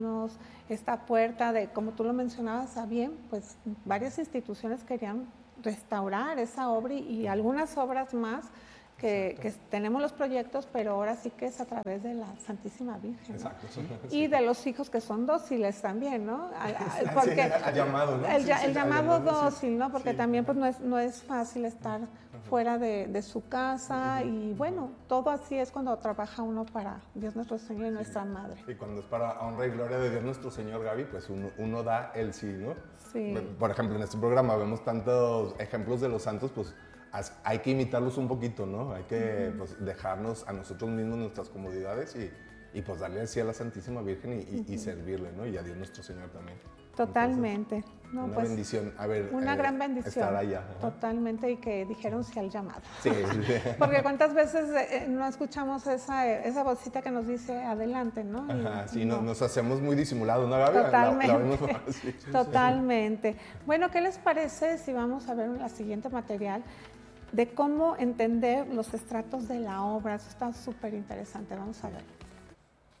esta puerta de, como tú lo mencionabas, a bien, pues varias instituciones querían restaurar esa obra y algunas obras más que tenemos los proyectos, pero ahora sí que es a través de la Santísima Virgen, ¿no? Exacto. Y de los hijos que son dóciles también, ¿no? Porque el llamado, ¿no? el llamado dócil, sí. ¿no? Porque Sí. también pues no es fácil estar fuera de su casa y bueno, todo así es cuando trabaja uno para Dios nuestro Señor y nuestra Madre. Y cuando es para honra y gloria de Dios nuestro Señor, Gaby, pues uno da el sí, ¿no? Sí. Por ejemplo, en este programa vemos tantos ejemplos de los santos, pues hay que imitarlos un poquito, ¿no? Hay que pues, dejarnos a nosotros mismos nuestras comodidades y pues darle el sí a la Santísima Virgen y servirle, ¿no? Y a Dios nuestro Señor también. Totalmente. Entonces, no, una pues, bendición, una gran bendición. Estar allá. Totalmente, y que dijeron sí al llamado. Sí. Porque cuántas veces no escuchamos esa vocita que nos dice adelante, ¿no? Ajá, sí, nos hacemos muy disimulados, ¿no, Gaby? Totalmente. Sí. Totalmente. Bueno, ¿qué les parece si vamos a ver la siguiente material de cómo entender los estratos de la obra? Eso está súper interesante, vamos a ver.